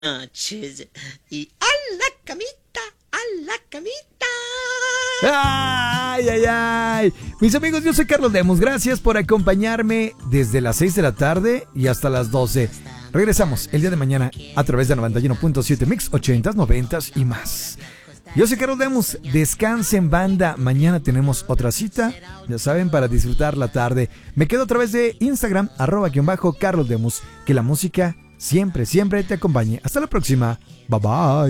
noches y a la camita, a la camita. ¡Ay, ay, ay! Mis amigos, yo soy Carlos Lemus. Gracias por acompañarme desde las 6 de la tarde y hasta las 12. Regresamos el día de mañana a través de 91.7 Mix 80s, 90s y más. Yo soy Carlos Lemus. Descansen, banda. Mañana tenemos otra cita, ya saben, para disfrutar la tarde. Me quedo a través de Instagram, @Carlos Lemus. Que la música siempre, siempre te acompañe. Hasta la próxima. Bye bye.